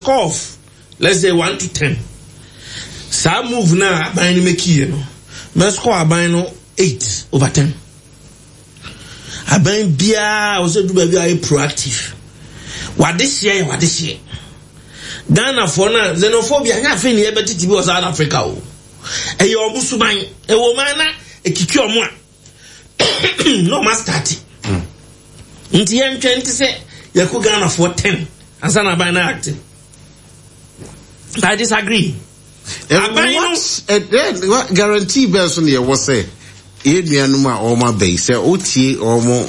off, let's say 1 to 10. Some move now, by any make you know. Must score by no 8 over 10. I buy beer, also do very proactive. What this year? Ghana for now, xenophobia, nothing here but it was South Africa. A your Musuman, a woman, a kikyo no mastati. Inti yam trying to say, you could Ghana for 10. As an abana acting. I disagree. What guarantee person here was say, Edianuma or my base, OT or more,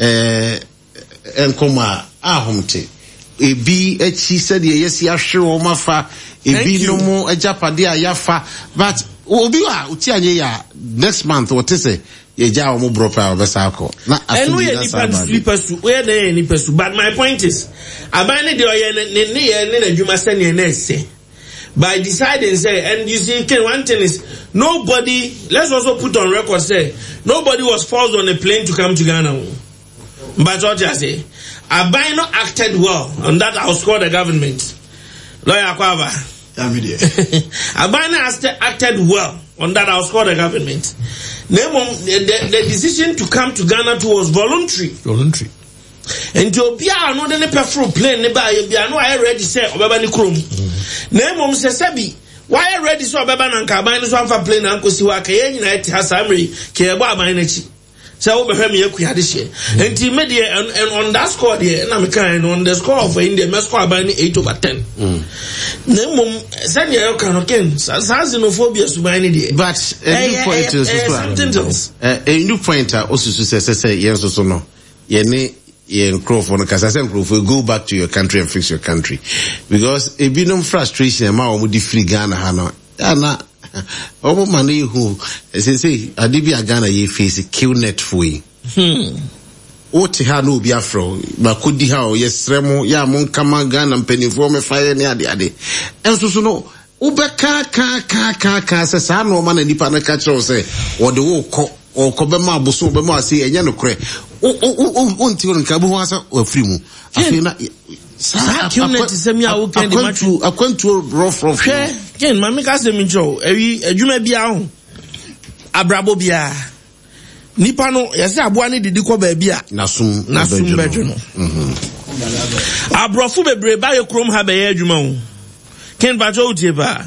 Enkoma, Ahomte. A B, she said, yes, ya sure, my fa, a B no more, a Japadia, Yafa, but Obiwa, Utianya, next month, what is it? Yeja omo bropa obesako na and we where they any pursue, but my point is abane de oye ne adwuma sene na ese by deciding say, and you see one thing is nobody, let's also put on record say nobody was forced on a plane to come to Ghana, but what I say Abino acted well on that. I'll score the government lawyer Kwaba Abino acted well on that. I'll score the government. The decision to come to Ghana was voluntary. And to be no the prefer plane ne ba be no I ready say obeba ni krom. Na mom se sebi why ready so obeba na nka ban so amfa plane na nkosi wa ka yen na ti hasamri ke ebo aban na chi. Say we behwe me akua de hye. And media and on that score there na me kan on the score of India me score aban ni 8 over 10. Na mom say you can ken xenophobia so ban ni there. But a new point is something else. A new point also say yes so no. Ye ne ye microphone kasa say microphone go back to your country and fix your country. Because a bit frustration ma omo di free Ghana ha no. Na omo mane who say adibia Ghana ye face kill net for yi. Oti ha no obi afro ba kodi ha o yesremo ya mon kama Ghana mpenifo me fire ne ade enso so no ubeka ka se sa no ma na nipa na ka kire say wo de wo kọ be ma boso be ma say enya no kure onti won ka bu ho asa afri mu afi na sa community se mi a wo kan di match akwantu rough ken mami ka se mi jo ewi adwuma bia ho abrabo bia nipa no yesi aboa ne didi ko ba bia nasum bedwo no abrofu bebre ba ye krom ha be ye adwuma ho ken ba jo utie ba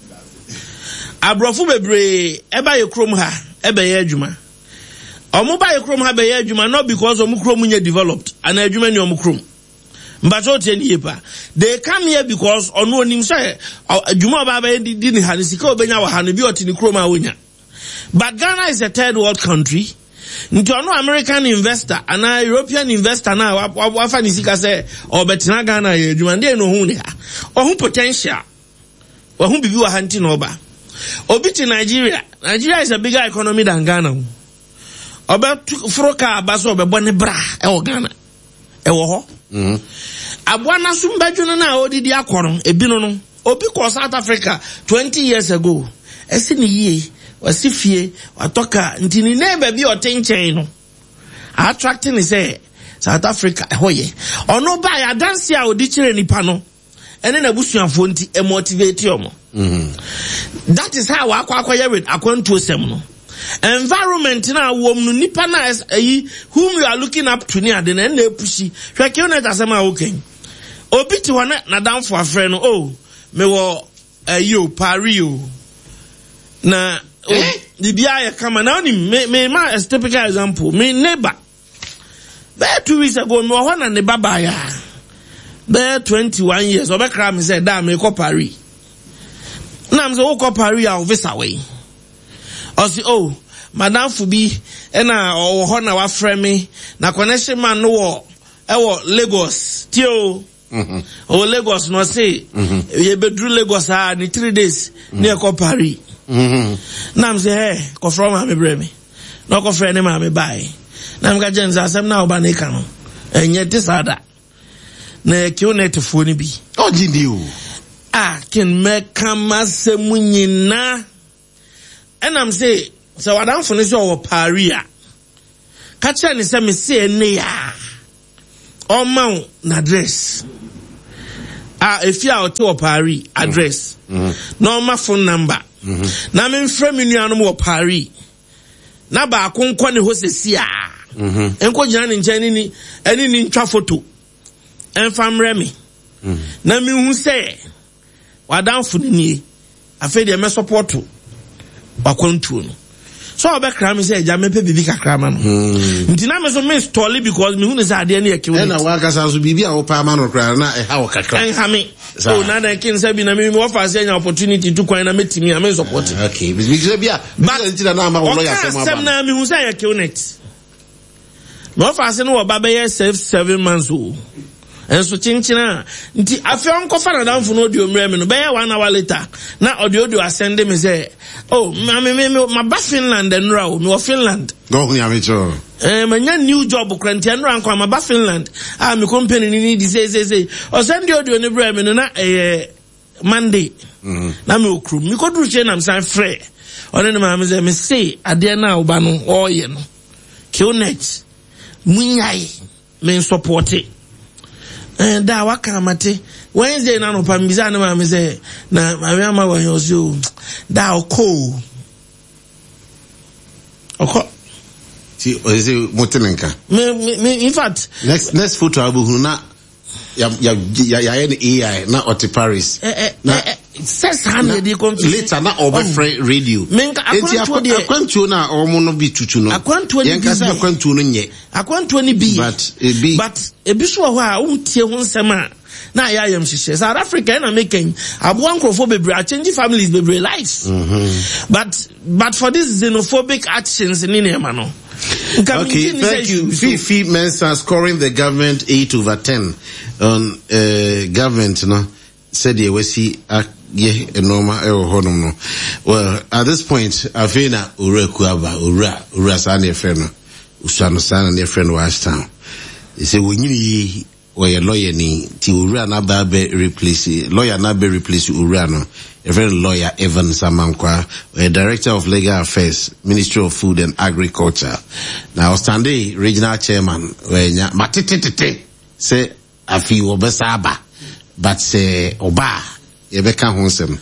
abrofu bebre e ba ye krom ha e be ye adwuma omo ba ye krom ha be ye adwuma not because omo krom nya developed and adwuma ni omo krom mbacho tie ni yepa they come here because ono onim say adwuma ba ba di ni ha ni sika obenya wa ha no bi oti ni krom a wonya. But Ghana is a third world country. Nti ono American investor and a European investor na wafa ni sika say obetina Ghana ye adwuma ndey no hu ni ha ohun potential wa hu bibi wa hanti no ba obi ti Nigeria is a bigger economy than Ghana. Oba froka abaso obebo ne bra e wo Ghana e wo ho abwana sumbadwo na odidi akoron ebino no obi ko South Africa 20 years ago esi ni yie wasifie watoka ntini neba bi otenchen no attracting is say South Africa hoye ono ba ya dance a odi kire nipa no ene na busuafo nti e motivate yomo. That is how akwa with akwantu osem no environment na wom no nipa na whom you are looking up to near the na pushi hweke na tasema okay obi ti ho na down for a friend oh me wo yo pario na bibia ya kama na oni me ma a typical example me neighbor be 2 weeks ago me ho na ne baba ya be 21 years obekra me say da me ko Paris na me say wo ko Paris a visa way o si oh madam fubi na o ho na wa frame me na connection man no wo e wo Lagos tio o Lagos no say ye bedru Lagos a ni 3 days near ko Paris. Nam say hey ko from me breme no ko friend ma me buy nam ga jenza asem na oba ne kan enye tisada na kiunet fo ni bi ogidi o ken me kama se munyina enam say so wadan fo ne so wo paria ka che ne se me se ne ya o ma na dress if you are to Paris address, no my phone number. Na me frame me nuanom wo Paris. Na ba akonkɔ ne ho sesia. Enko gyina ne nkyɛn ni eni ni ntwa photo. Enfam remi. Na me hu sɛ wadanfo ni afɛ de me support wakwantuo no. So obekra me say eja me pe bibi kakra ma no. Nti na me so me stole because me hu ne say ade na yake wo. Na wa kasa so bibi a wo pa ma no kra na e ha wo kakra. En ha me. So na dan kin say bi na me offer say any opportunity to kwan na metimi am support. Okay. Because bi a nti na ma wo lawyer say ma ba. Sem na me hu say yake wo net. Me offer say no wo ba be 7 months o. Enso chinchina nti afi onkofa na danfo no audio mre me no be 1 hour later na audio ascend me say oh my ba Finland and raw me Finland go hu ya me cho manya new job kranti and ran kwa my ba Finland me company ni di say o send the audio ni bre me no na Monday na me okrum me koduru che na msan frɛ one ma me say me say ade na oba no oye no Qnet munyai me support it. Da waka mate Wednesday na no pambiza na ma say na ma ma wa yoso da oko see is it motenenka me in fact next photo abu na ya AI na oti Paris na says hand dey come later na obefre radio enti akwantuo na omo no bi tutu no yenkasa akwantuo no nye akwantuo ni bi but ebi so ho a untie ho nsema na ya yam hihye South Africa na making aboa nkrofo bebre a change families bebre lives but for this xenophobic actions in Nema no. Okay, thank you. Fifi Mensah scoring the government 8/10 on government, no, said ye we see normal no. Well, at this point, Afena Ura Kuaba, Ura Sani Feno, Usano San and friend was town. They say when you or your lawyer ni ti Ura na be replace lawyer na be replace Ura no. A very lawyer Evan Samankwa, a director of legal affairs, Ministry of Food and Agriculture. Now Sunday regional chairman when matitete say afi obesaba but say oba yebeka honsem.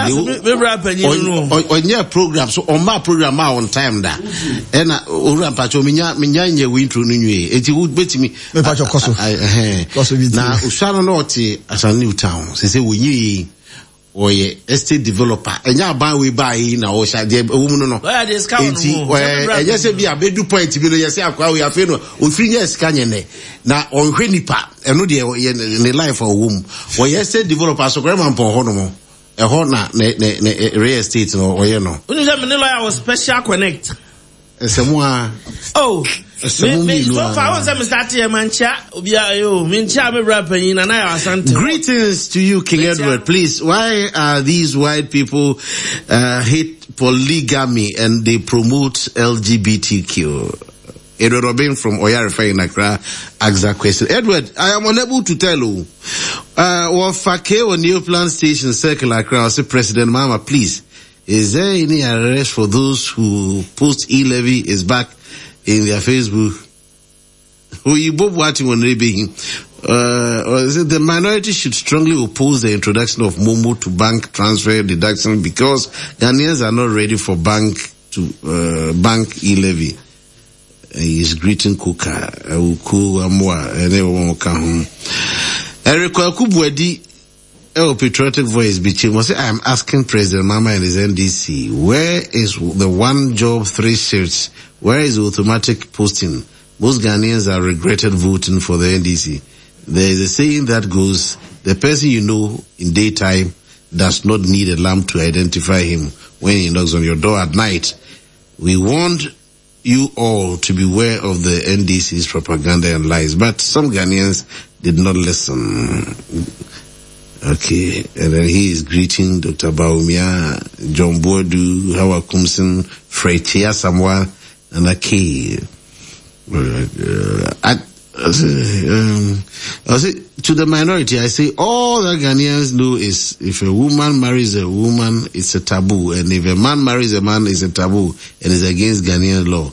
Onye program so on my program on time da. Ena ura pacho minya nye wintro no nwe. Enti wo betimi me pacho koso. Na usano no ti as a new town. Say we oye estate developer enya ban we buy na o sha de woman no enti enye se bi abedu point bi no yesi akwa we afi no ofiri nya sika nyene na onhwe nipa eno de ne life of wom oye estate developer so grema mpo ho no mo e ho na ne real estate no oye no unu se me ne lawyer was special connect esemua oh me so far was me start here mancha obia yo mincha me rapper na na asante. Greetings to you, King Edward. Please, why are these white people hate polygamy and they promote LGBTQ? Edward Robin from Oyarifa in Accra asks that question. Edward, I am unable to tell you. Wafake or New Plan Station Circle Accra, say President Mama, please, is there any arrest for those who post e-levy is back in their Facebook? Who you both watching on the minority should strongly oppose the introduction of Momo to bank transfer deduction because Ghanaians are not ready for bank bank e-levy. He's greeting Kuka, Uku Amwa, and everyone come. Eric Kubwedi, patriotic voice bitching was I am asking President Mama and his NDC, where is the 1 job 3 shifts? Where is automatic posting? Most Ghanaians are regretted voting for the NDC. There is a saying that goes, the person you know in daytime does not need a lamp to identify him when he knocks on your door at night. We want you all to beware of the NDC's propaganda and lies, but some Ghanaians did not listen. Okay, and then he is greeting Dr. Baumia, John Boadu, Howard Kumsen, Freya Samuel, and Aki. I say to the minority, I say all that Ghanaians know is if a woman marries a woman, it's a taboo, and if a man marries a man, it's a taboo, and it's against Ghanaian law.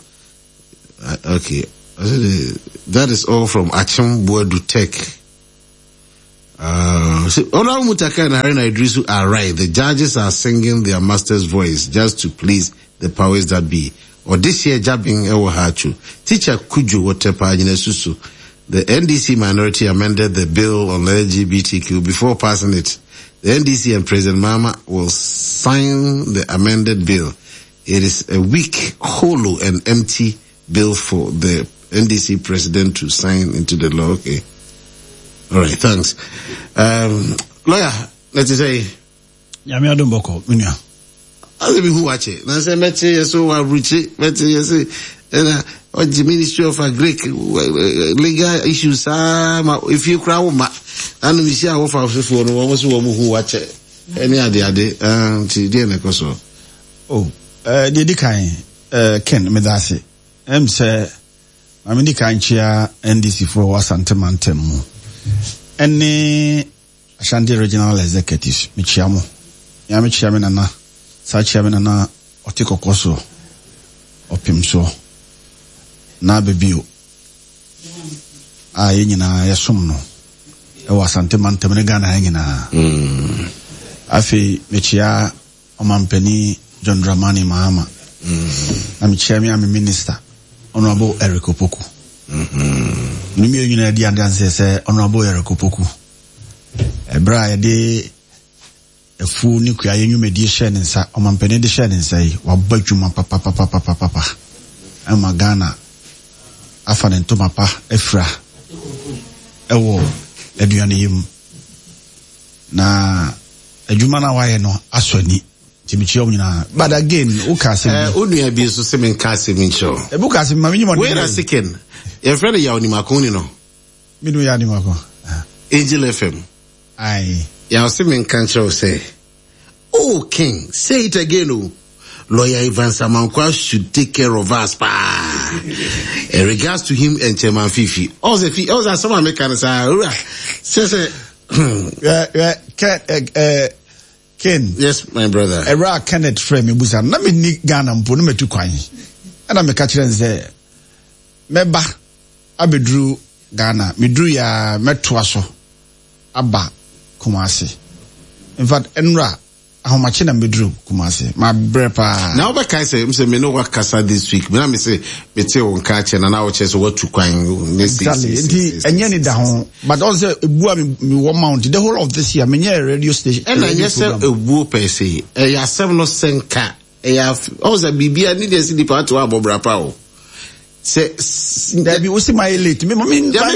Okay, I say that is all from Achim Boadu Tech. Honorable Mutaka and Haruna Idrisu are right. The judges are singing their master's voice just to please the powers that be. Or this year, jabbing Ewahachu. Teacher Kuju Wotepa Susu. The NDC minority amended the bill on LGBTQ before passing it. The NDC and President Mama will sign the amended bill. It is a weak, hollow and empty bill for the NDC president to sign into the law. Okay. All right, thanks. Lawyer, let's say. Yami Adumboko, Minya. I'll be who watch it. Now say, Metri, so I reach it. Metri, and the Ministry of Greek legal issues. If you crowd, and we see our office for no one who watch it. Any idea, so. Oh, Didikai, Ken Medasi. Say, I'm in the Kanchia NDC for Wasantemantem. Any Ashanti Regional Executive, Michiamo, Yami Chairman, Such Chairman, Otiko Koso, Opimso, Nabibio, Ayina Yasumno, Wasantemantem Negana Hangina, Afi Michia, Omampeni, John Dramani Mahama, I'm Chairman, I'm a Minister, Honorable Eric Opoku. Nimi yuna di andanse se Honorable Eric Opoku. Ebra de efu ni kwa yenwume di hye ne nsa omampene de hye ne nsa yi wabadwuma papa ama Ghana afa ne ntoma pa efra ewo aduane yim na adwuma na waye no asoni timichi omnyina but again ukase onua bi so se men kase min show ebukase mamenyi mo where are second your friend ya oni makoni no minu ya ni mako Angel FM ai ya se men kan show say oh King say it again oh Lawyer Ivan Samankwa should take care of us pa in regards to him and Chairman Fifi also someone make can say Ken. Yes, my brother. Era Kenneth frame busa na me ni Ghana mpo no metu kwan. Ana me ka kire nze meba abedru Ghana, medru ya meto aso aba Kumasi. In fact, enra ahomache na medru Kumasi. Ma brepa. Na oba kai say me no work kasa this week. Me na me say me te won ka che na wo che so what to kwan. Exactly. Enye ni da ho. But also ebu me one mount the whole of this year me near radio station. And I yes ebu per se. Ya seven no senka. Ya also bibia ni dey see the part to abobra pa o. Say there be usi my late me mean ya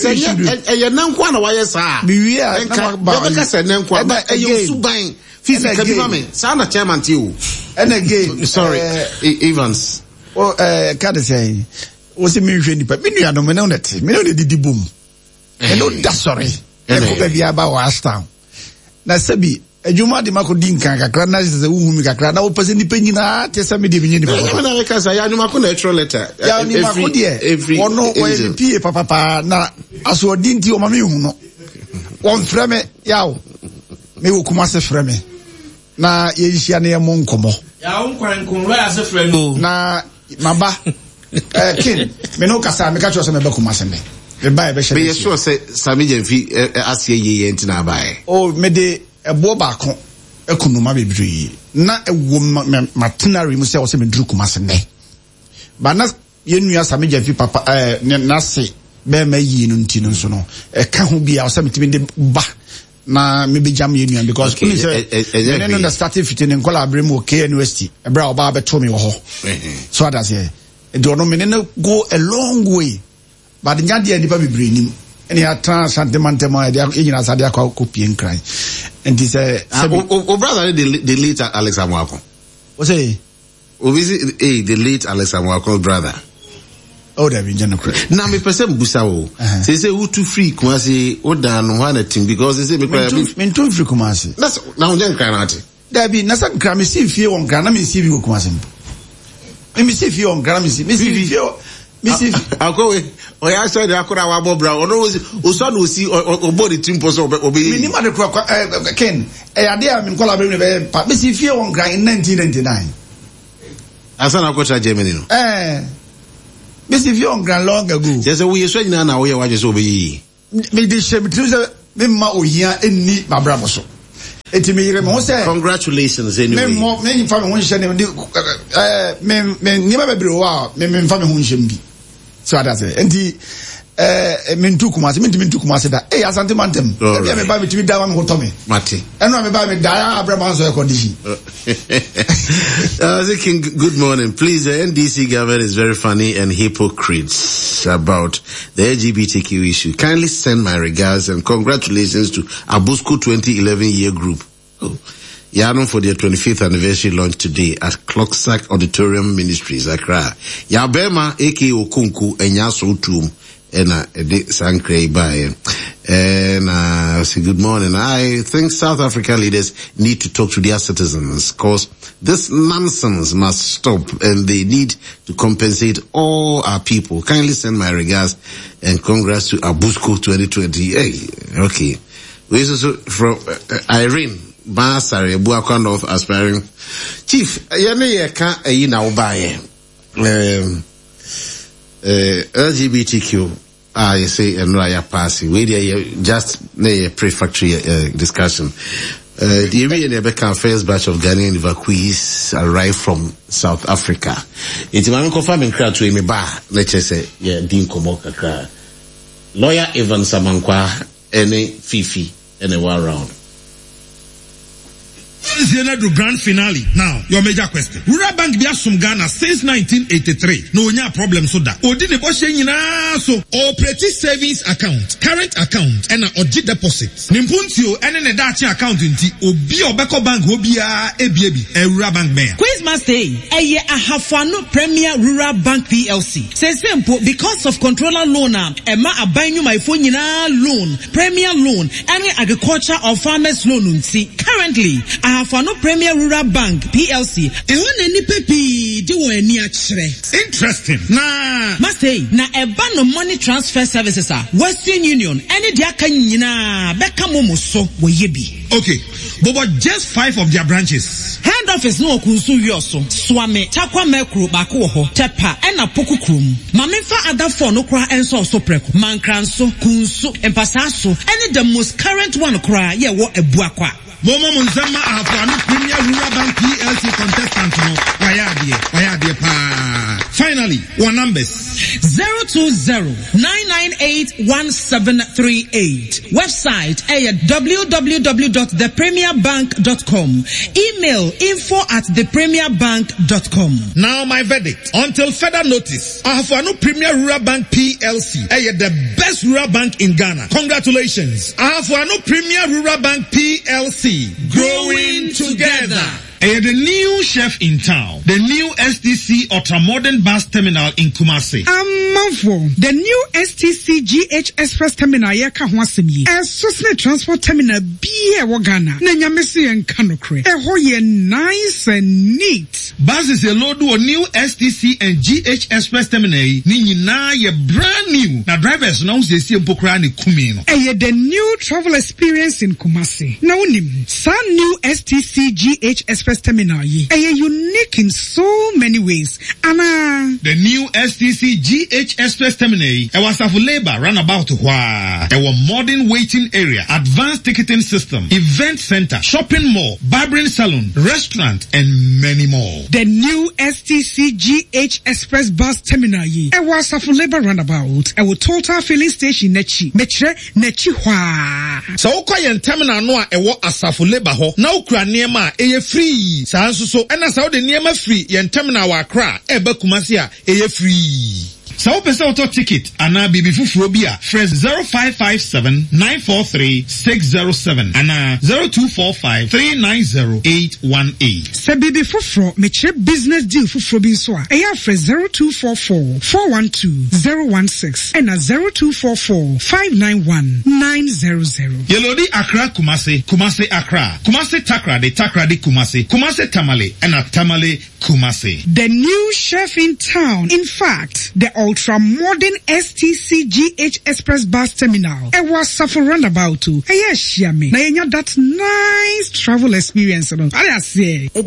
nankwa na why sa. Be we are ya be say nankwa but you suban. Fifi kabimame sana chairman ti o. And again sorry Evans. Oh ka dey say usi me hwe nipa me nua no me no net me no dey didi boom. Me no da sorry. E ko be bia ba wa town. Na sabi adwuma de makodi nkan kakra na se wu mi kakra na wo pese nipa nyina te se me de nyini papa na ka sa ya adwuma ko na extra letter ya ni makodi e wono wo MP papa na aso odinti o ma me hu no won freme yawo me wo kuma se freme na ye hia na ye mo nkomo ya nkwan kon lo ya se freme na maba King me no kasa me ka cho se me be kuma se me be ba e be me sure say Sami Jemfi asie ye ntina bae oh me de ebo baako ekunuma bebiri na ewo matenary mu se wo se medru Kumasi ne ba na yenua Sami Jemfi papa na se be ma yi no ntino nso no ka ho bia wo se metimi de ba na me be jam yenua because kuni se no na starting fitting in collaborate mo K University ebra oba beto me wo ho so that's here do no me no go a long way but nya de nipa bebiri nim any trans sentimental they are sade akwa copy and cry and this brother the late Alex Amwako what say the late Alex Amwako's brother oh there be general na me person busa wo say who to free Kumasi o dan no one thing because they say me to free Kumasi that's now then cry out there be na some cry me see fear on cry na me see you Kumasi me see fear on cry me see fear Missy, I'll go away. Oh, I said, I could have a bob brown. Or son will see or body timpo so obey. Minimum Ken, a idea in collaborating but Missy Fear on Grind in 1999. I said, I'll go to Germany. Missy Fear on Grand long ago. There's a way you're saying now, we are just obey. Maybe she memma ohia enni mabrabo so enti me yire me ho say congratulations anyway me mfa me ho nhye ne me nipa bebre wa me mfa me ho nhye mbi so adase enti mintu kumase da asante mantem e me ba me timi da ma me ho to me mate eno me ba me da abrama so e condition King, good morning. Please, the NDC government is very funny and hypocrites about the LGBTQ issue. Kindly send my regards and congratulations to Abusco 2011 year group. Yanon for their 25th anniversary launch today at Clocksack Auditorium Ministries, Accra. Yabema, aka Okunku, and Yaso Tum, and Sankre Baye. And say good morning. I think South African leaders need to talk to their citizens because this nonsense must stop and they need to compensate all our people. Kindly send my regards and congrats to Abusco 2020. Hey, okay. We also from Irene Basari, Buakwa North aspiring chief. Yane na ubaye LGBTQ. You say and no, I pass. We just a prefatory discussion. The Rebecca first batch of Ghanaian evacuees arrived from South Africa. It's my confirming crowd to me bar. Let's just say, yeah, Dean Komoka. Lawyer Evan Samankwa, any Fifi, and a one round. This is the grand finale. Now, your major question. Rural Bank be from Ghana since 1983. No problem so that. Odi the so operating savings account, current account, and oji deposits. Nimpuntio and an dachi account inti obi obeko bank obia ebi Rural Bank mayor. Quiz must say a Ahafano Premier Rural Bank PLC. Say simple because of controller loan Emma abanyu my phone loan, premier loan, and agriculture or farmers loan unti. Currently Ahafano Premier Rural Bank PLC. Interesting. Nah. Must say na eba no money transfer services are Western Union. Any dia kanyina beka momo so woyebi. Okay, but just 5 of their branches. Head office no kunsu yoso. Swame takwa mekru bako ho tepa ena poku krum. Mamemfa other phone no kra enso so preko. Mankranso kunsu empasaso. Any the most current one kra ye wo ebuakwa. Momo Munzama Ahafano Premier Rural Bank PLC contestant no wayadie pa. Finally, one numbers 020-998-1738. Website www.thepremierbank.com. Email info@thepremierbank.com. Now my verdict. Until further notice, Ahafano Premier Rural Bank PLC the best rural bank in Ghana. Congratulations. Ahafano Premier Rural Bank PLC. Growing together. The new chef in town, the new STC ultra-modern bus terminal in Kumasi. The new STC GH Express terminal yeka hwasemi. Sosne transport terminal biye Ghana. Nenyamesi en kanokre. Ye nice and neat. Buses a load to a new STC and GH Express terminal. Ni na ye brand new. Na drivers now they see mpokra ni kumino. The new travel experience in Kumasi. Na unim. Sa new STC GH Express terminal ye unique in so many ways. The new STC GH Express terminal was of labor runabout modern waiting area, advanced ticketing system, event center, shopping mall, barbering salon, restaurant, and many more. The new STC GH Express bus terminal ye was of labor runabout total filling station nechi so yen terminal no asafu labor ho na ukra niema free. So and as how the Niema free yen terminal wa Accra eba Kumasi free. So pesa auto ticket ana bibi fufurobia fresh 0557-943-607 ana 0245-390-818. Se bibi fufuro meche business deal fufurobi so a fresh 0244-412-016 and 0244-591-900. Yelodi Accra Kumasi, Kumasi Accra, Kumasi Takra de Kumasi, Kumasi Tamale and a Tamale Kumasi. The new chef in town, in fact, the ultra-modern STC GH Express bus terminal. It was suffer roundabout too. Yes, Shami. Now you that nice travel experience. I say.